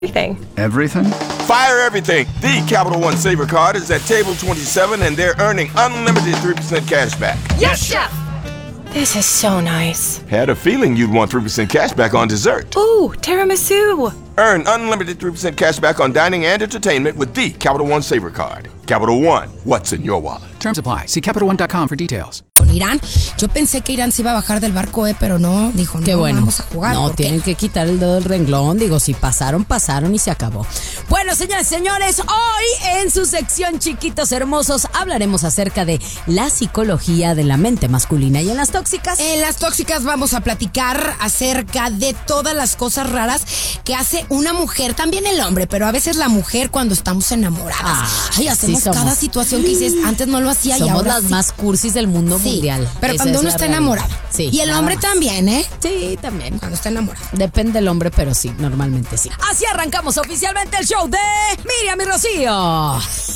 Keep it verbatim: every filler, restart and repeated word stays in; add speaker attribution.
Speaker 1: Everything.
Speaker 2: Everything?
Speaker 3: Fire everything. The Capital One Saver Card is at table twenty-seven, and they're earning unlimited three percent cash back.
Speaker 1: Yes, Chef! This is so nice.
Speaker 3: Had a feeling you'd want three percent cash back on dessert.
Speaker 1: Ooh, tiramisu.
Speaker 3: Earn unlimited three percent cash back on dining and entertainment with the Capital One Saver Card. Capital One, what's in your wallet?
Speaker 2: Terms apply. See Capital One dot com for details.
Speaker 4: Con Irán, yo pensé que Irán se iba a bajar del barco, eh, pero no, dijo, no,
Speaker 5: Qué bueno.
Speaker 4: vamos a jugar.
Speaker 5: No, tienen que quitar el dedo del renglón. Digo, si pasaron, pasaron y se acabó. Bueno, señores, señores, hoy en su sección Chiquitos Hermosos hablaremos acerca de la psicología de la mente masculina. ¿Y en las tóxicas?
Speaker 4: En las tóxicas vamos a platicar acerca de todas las cosas raras que hace una mujer, también el hombre, pero a veces la mujer cuando estamos enamoradas.
Speaker 5: Ah,
Speaker 4: Ay, hacemos
Speaker 5: sí somos.
Speaker 4: cada situación que dices, antes no lo hacía
Speaker 5: Somos
Speaker 4: y ahora
Speaker 5: las
Speaker 4: sí.
Speaker 5: más cursis del mundo
Speaker 4: Sí,
Speaker 5: mundial.
Speaker 4: pero
Speaker 5: Esa
Speaker 4: cuando
Speaker 5: es
Speaker 4: uno
Speaker 5: la
Speaker 4: está
Speaker 5: realidad.
Speaker 4: enamorado.
Speaker 5: Sí,
Speaker 4: y el
Speaker 5: nada
Speaker 4: hombre
Speaker 5: más.
Speaker 4: también, ¿eh?
Speaker 5: Sí, también.
Speaker 4: Cuando está enamorado.
Speaker 5: Depende del hombre, pero sí, normalmente sí. Así arrancamos oficialmente el show de Miriam y Rocío.